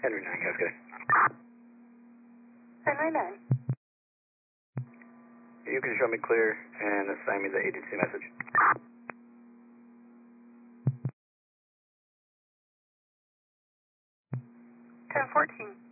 Henry 9, Cascade. Henry 9. You can show me clear and assign me the agency message. 1014.